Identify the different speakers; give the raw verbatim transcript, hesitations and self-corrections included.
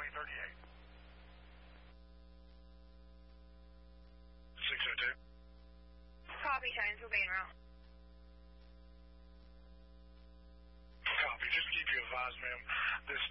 Speaker 1: twenty thirty-eight.
Speaker 2: six oh two.
Speaker 3: Copy, Cheyenne, being route.
Speaker 2: Copy. Just keep you advised, ma'am. This